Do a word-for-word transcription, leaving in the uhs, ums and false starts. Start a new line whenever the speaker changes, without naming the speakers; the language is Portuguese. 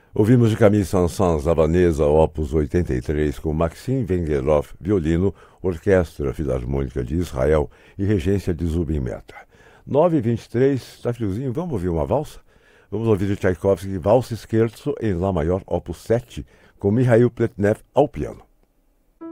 Ouvimos de Camille Saint-Saëns a Vanessa, opus oitenta e três, com Maxim Vengerov, violino, Orquestra Filarmônica de Israel e regência de Zubin Mehta. nove e vinte e três, está friozinho, vamos ouvir uma valsa? Vamos ouvir de Tchaikovsky, Valsa Scherzo em Lá maior, opus sete, com Mikhail Pletnev ao piano.